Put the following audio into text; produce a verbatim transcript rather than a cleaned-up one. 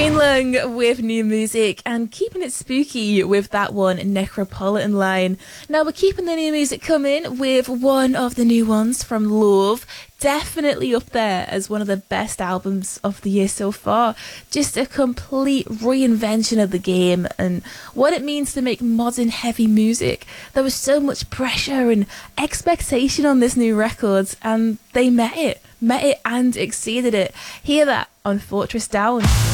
Green Lung with new music and keeping it spooky with that one, Necropolitan Line. Now we're keeping the new music coming with one of the new ones from Love. Definitely up there as one of the best albums of the year so far. Just a complete reinvention of the game and what it means to make modern heavy music. There was so much pressure and expectation on this new record and they met it. Met it and exceeded it. Hear that on Fortress Down.